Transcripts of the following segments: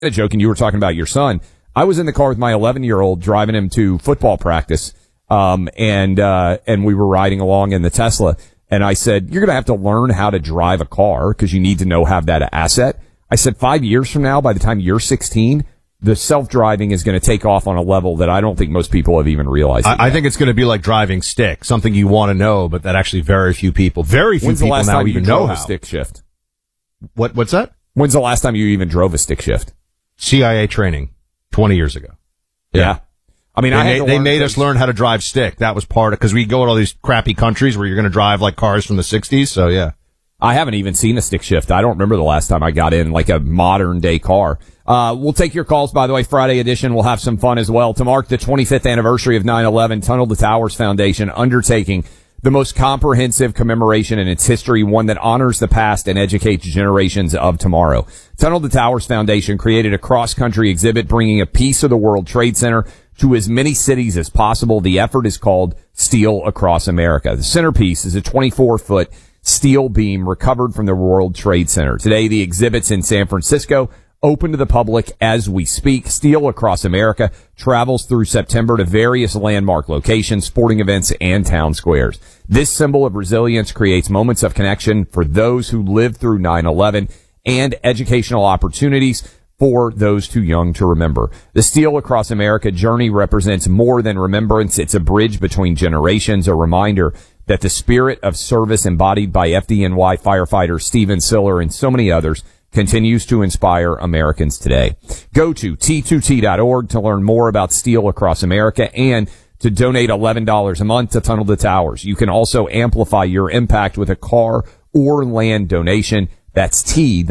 joking, you were talking about your son. I was in the car with my 11-year-old driving him to football practice, and we were riding along in the Tesla, and I said, you're going to have to learn how to drive a car because you need to have that asset. I said 5 years from now, by the time you're 16, the self-driving is going to take off on a level that I don't think most people have even realized. I think it's going to be like driving stick, something you want to know, but that actually very few people now even know how. A stick shift? What's that? When's the last time you even drove a stick shift? CIA training 20 years ago. Yeah. I mean, they made us learn how to drive stick. That was part of, because we go to all these crappy countries where you're going to drive like cars from the 60s. So yeah. I haven't even seen a stick shift. I don't remember the last time I got in like a modern day car. We'll take your calls, by the way. Friday edition. We'll have some fun as well. To mark the 25th anniversary of 9/11, Tunnel to Towers Foundation undertaking the most comprehensive commemoration in its history, one that honors the past and educates generations of tomorrow. Tunnel to Towers Foundation created a cross-country exhibit bringing a piece of the World Trade Center to as many cities as possible. The effort is called Steel Across America. The centerpiece is a 24-foot steel beam recovered from the World Trade Center. Today, the exhibit's in San Francisco, open to the public as we speak. Steel Across America travels through September to various landmark locations, sporting events, and town squares. This symbol of resilience creates moments of connection for those who lived through 9/11 and educational opportunities for those too young to remember. The Steel Across America journey represents more than remembrance. It's a bridge between generations, a reminder that the spirit of service embodied by FDNY firefighter Steven Siller and so many others continues to inspire Americans today. Go to T2T.org to learn more about Steel Across America and to donate $11 a month to Tunnel to Towers. You can also amplify your impact with a car or land donation. That's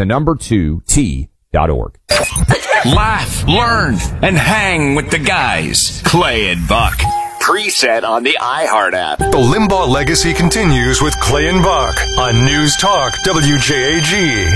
T2T.org. Laugh, learn, and hang with the guys. Clay and Buck. Preset on the iHeart app. The Limbaugh legacy continues with Clay and Buck on News Talk WJAG.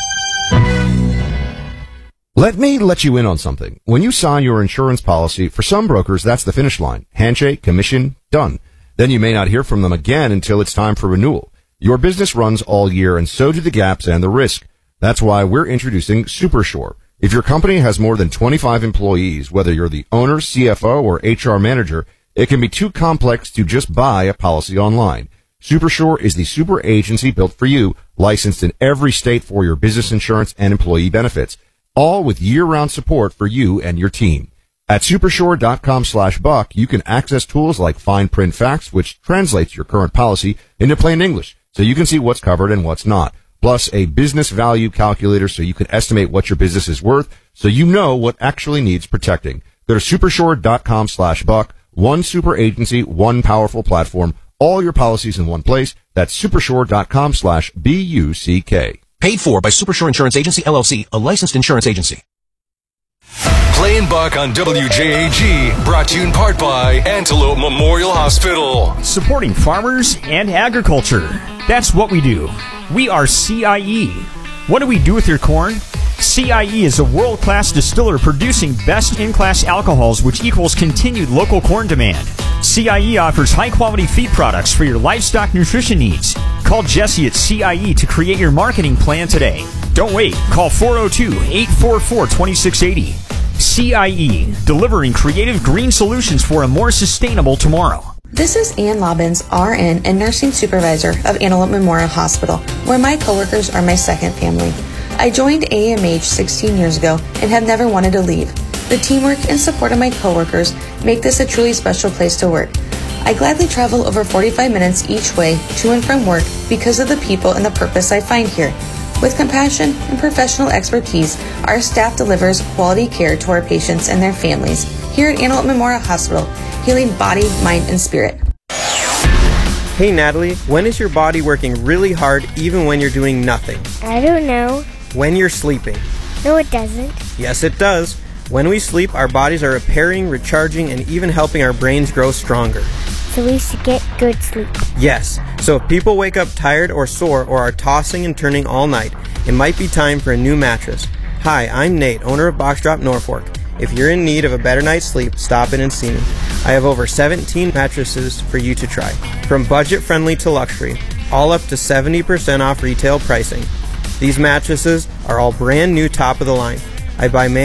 Let me let you in on something. When you sign your insurance policy, for some brokers, that's the finish line. Handshake, commission, done. Then you may not hear from them again until it's time for renewal. Your business runs all year, and so do the gaps and the risk. That's why we're introducing SuperSure. If your company has more than 25 employees, whether you're the owner, CFO, or HR manager, it can be too complex to just buy a policy online. SuperSure is the super agency built for you, licensed in every state for your business insurance and employee benefits, all with year-round support for you and your team. At supersure.com/buck, you can access tools like fine print facts, which translates your current policy into plain English, so you can see what's covered and what's not. Plus a business value calculator so you can estimate what your business is worth, so you know what actually needs protecting. Go to supersure.com/buck. One super agency, one powerful platform, all your policies in one place. That's supersure.com/BUCK. Paid for by Supersure Insurance Agency, LLC, a licensed insurance agency. Clay and Buck on WJAG, brought to you in part by Antelope Memorial Hospital. Supporting farmers and agriculture. That's what we do. We are CIE. What do we do with your corn? CIE is a world-class distiller producing best-in-class alcohols, which equals continued local corn demand. CIE offers high-quality feed products for your livestock nutrition needs. Call Jesse at CIE to create your marketing plan today. Don't wait. Call 402-844-2680. CIE, delivering creative green solutions for a more sustainable tomorrow. This is Ann Lobbins, RN and Nursing Supervisor of Antelope Memorial Hospital, where my coworkers are my second family. I joined AMH 16 years ago and have never wanted to leave. The teamwork and support of my coworkers make this a truly special place to work. I gladly travel over 45 minutes each way to and from work because of the people and the purpose I find here. With compassion and professional expertise, our staff delivers quality care to our patients and their families here at Antelope Memorial Hospital, healing body, mind, and spirit. Hey Natalie, when is your body working really hard even when you're doing nothing? I don't know. When you're sleeping. No, it doesn't. Yes, it does. When we sleep, our bodies are repairing, recharging, and even helping our brains grow stronger. So we should get good sleep. Yes. So if people wake up tired or sore or are tossing and turning all night, it might be time for a new mattress. Hi, I'm Nate, owner of Box Drop Norfolk. If you're in need of a better night's sleep, stop in and see me. I have over 17 mattresses for you to try. From budget-friendly to luxury, all up to 70% off retail pricing. These mattresses are all brand new top of the line. I buy